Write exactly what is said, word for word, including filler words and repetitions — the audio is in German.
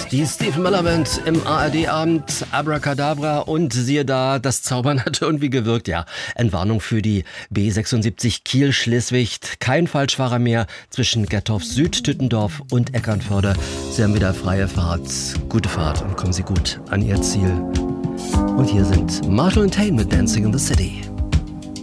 Die Stephen Miller Band im A R D-Abend, Abracadabra, und siehe da, das Zaubern hat irgendwie gewirkt, ja. Entwarnung für die B sechsundsiebzig Kiel-Schleswig. Kein Falschfahrer mehr zwischen Gerdorf Süd, Tüttendorf und Eckernförde. Sie haben wieder freie Fahrt. Gute Fahrt und kommen Sie gut an Ihr Ziel. Und hier sind Marshall und Tain mit Dancing in the City.